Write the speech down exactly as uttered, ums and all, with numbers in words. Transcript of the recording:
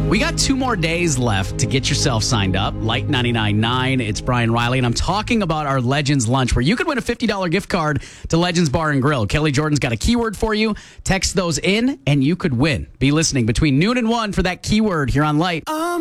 We got two more days left to get yourself signed up. Light ninety-nine point nine. It's Brian Riley, and I'm talking about our Legends Lunch, where you could win a fifty dollars gift card to Legends Bar and Grill. Kelly Jordan's got a keyword for you. Text those in, and you could win. Be listening between noon and one for that keyword here on Light. Um.